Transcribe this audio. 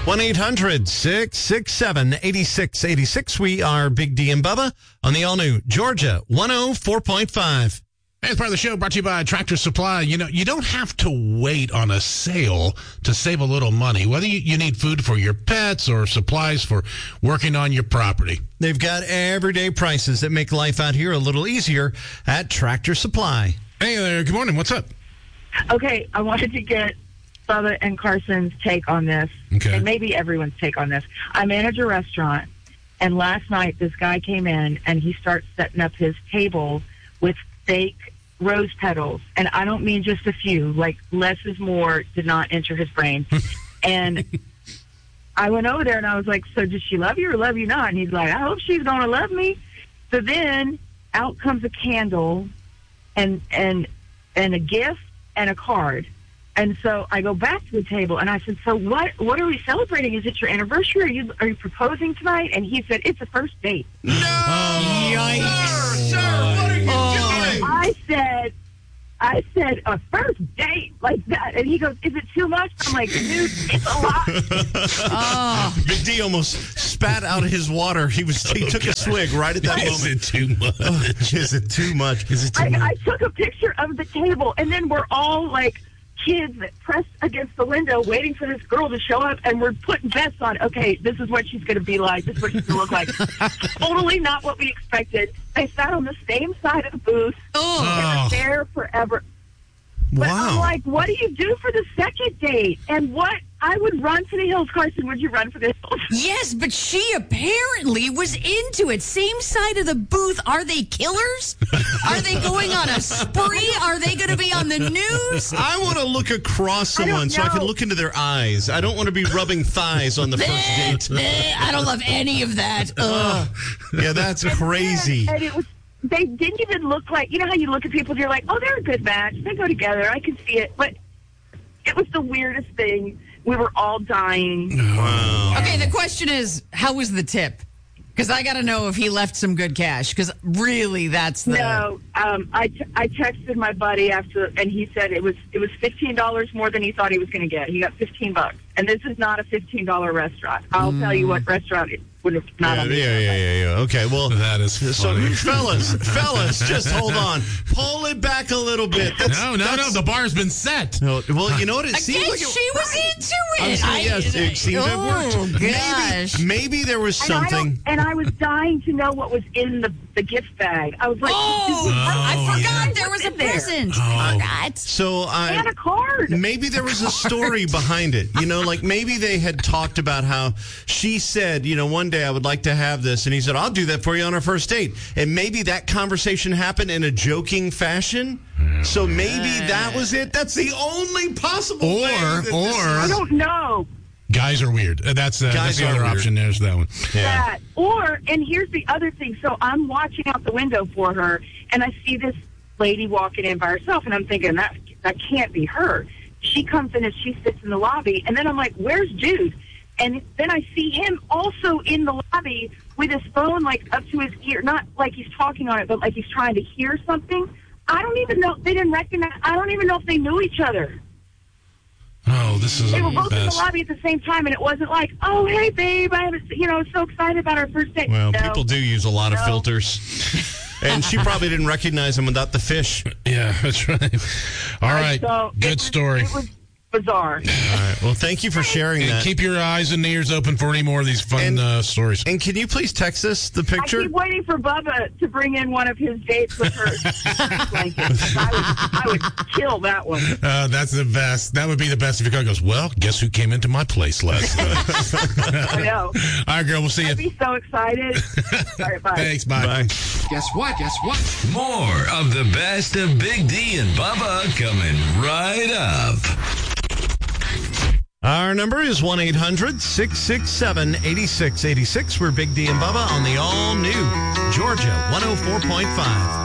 1-800-667-8686. We are Big D and Bubba on the all-new Georgia 104.5. Hey, it's part of the show brought to you by Tractor Supply. You know, you don't have to wait on a sale to save a little money, whether you need food for your pets or supplies for working on your property. They've got everyday prices that make life out here a little easier at Tractor Supply. Hey there, good morning. What's up? Okay, I wanted to get Bubba and Carson's take on this, and maybe everyone's take on this. I manage a restaurant, and last night this guy came in, and he starts setting up his table with fake rose petals. And I don't mean just a few, like less is more did not enter his brain. And I went over there, and I was like, so does she love you or love you not? And he's like, I hope she's going to love me. So then out comes a candle and a gift and a card. And so I go back to the table, and I said, so what are we celebrating? Is it your anniversary? Are you proposing tonight? And he said, it's a first date. No! Yikes. Sir, what are you doing? I said, a first date like that. And he goes, is it too much? I'm like, dude, it's a lot. Big D almost spat out his water. He took a swig right at that moment. Is it too much? Is it too much? Is it too much? I took a picture of the table, and then we're all like kids that pressed against the window waiting for this girl to show up, and we're putting bets on, okay, this is what she's going to be like, this is what she's going to look like. Totally not what we expected. They sat on the same side of the booth. They were there forever. But I'm like, what do you do for the second date? And what? I would run for the hills. Carson, would you run for the hills? Yes, but she apparently was into it. Same side of the booth. Are they killers? Are they going on a spree? Are they going to be on the news? I want to look across someone so I can look into their eyes. I don't want to be rubbing thighs on the first date. I don't love any of that. Yeah, that's crazy. And they didn't even look like, you know how you look at people and you're like, oh, they're a good match. They go together. I can see it. But it was the weirdest thing. We were all dying. Wow. Okay, the question is, how was the tip? Because I got to know if he left some good cash. Because really, that's the... No, I texted my buddy after, and he said it was $15 more than he thought he was going to get. He got $15. And this is not a $15 restaurant. I'll tell you what restaurant it would have not on Yeah. Okay, well... That is funny. So, fellas, just hold on. Pull it back a little bit. No, the bar's been set. No, well, you know what? It seems like she was into it. Yes, it seemed to have worked. Oh, gosh. Maybe there was something... And I was dying to know what was in the gift bag. I was like, I forgot there was a present. I forgot. So and a card. Maybe there was a story behind it. You know, like maybe they had talked about how she said, you know, one day I would like to have this. And he said, I'll do that for you on our first date. And maybe that conversation happened in a joking fashion. So maybe that was it. That's the only possible way. I don't know. Guys are weird. That's the other option. There's that one. Yeah. And here's the other thing. So I'm watching out the window for her, and I see this lady walking in by herself, and I'm thinking, that can't be her. She comes in and she sits in the lobby, and then I'm like, where's Jude? And then I see him also in the lobby with his phone, like, up to his ear. Not like he's talking on it, but like he's trying to hear something. I don't even know. They didn't recognize. I don't even know if they knew each other. Oh, this is They were both in the lobby at the same time, and it wasn't like, oh, hey, babe, I was so excited about our first date. Well, people do use a lot of filters. And she probably didn't recognize him without the fish. Yeah, that's right. All right. So good story. It was bizarre. All right. Well, thank you for sharing that. Keep your eyes and ears open for any more of these fun stories. And can you please text us the picture? I keep waiting for Bubba to bring in one of his dates with her blankets. I would kill that one. That's the best. That would be the best if your guy goes, well, guess who came into my place last night? I know. All right, girl, we'll see you. I'd be so excited. All right, bye. Thanks, bye. Guess what? More of the best of Big D and Bubba coming right up. Our number is 1-800-667-8686. We're Big D and Bubba on the all-new Georgia 104.5.